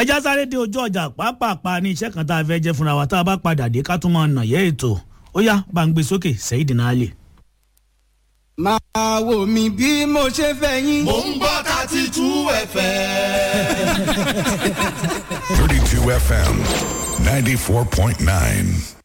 ẹja sáré dé ojú ọjà pàápàá ní iṣẹ́ kan tá a fẹ́ jẹ́ fúnra wa tá a bá padà dé ká tún máa nà yẹ́ ètò ó yá bá ń gbé sókè Saheed Ali. máa wò mí bí mo ṣe fẹ́ yín. Mo ń gbọ́ 32 FM. 32 FM 94.9.